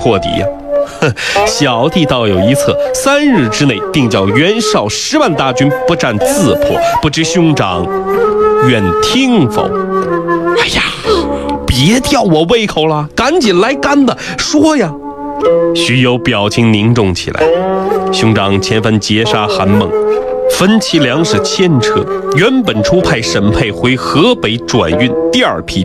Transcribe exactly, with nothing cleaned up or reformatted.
破敌呀、啊！小弟倒有一策，三日之内定叫袁绍十万大军不战自破，不知兄长愿听否？哎呀，别吊我胃口了，赶紧来干的，说呀！徐攸表情凝重起来，兄长前番截杀韩孟，分其粮食千车，原本初派沈沛回河北转运第二批